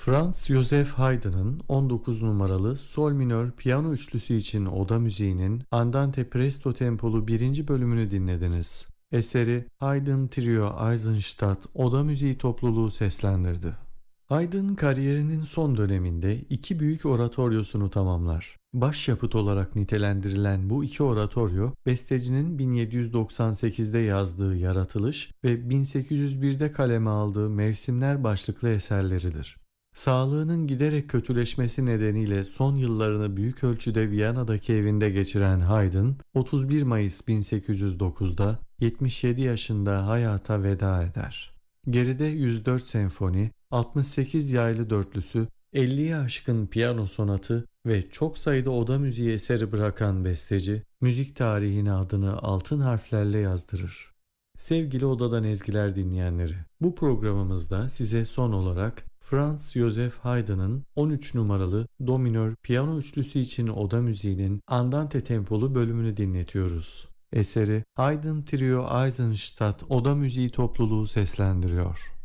Franz Joseph Haydn'ın 19 numaralı sol minör piyano üçlüsü için oda müziğinin Andante Presto tempolu birinci bölümünü dinlediniz. Eseri Haydn Trio Eisenstadt Oda Müziği topluluğu seslendirdi. Haydn kariyerinin son döneminde iki büyük oratoryosunu tamamlar. Başyapıt olarak nitelendirilen bu iki oratoryo, bestecinin 1798'de yazdığı Yaratılış ve 1801'de kaleme aldığı Mevsimler başlıklı eserleridir. Sağlığının giderek kötüleşmesi nedeniyle son yıllarını büyük ölçüde Viyana'daki evinde geçiren Haydn, 31 Mayıs 1809'da 77 yaşında hayata veda eder. Geride 104 senfoni, 68 yaylı dörtlüsü, 50'ye aşkın piyano sonatı ve çok sayıda oda müziği eseri bırakan besteci, müzik tarihine adını altın harflerle yazdırır. Sevgili Odadan Ezgiler dinleyenleri, bu programımızda size son olarak Franz Joseph Haydn'ın 13 numaralı do minör piyano üçlüsü için oda müziğinin Andante tempolu bölümünü dinletiyoruz. Eseri Haydn Trio Eisenstadt Oda Müziği topluluğu seslendiriyor.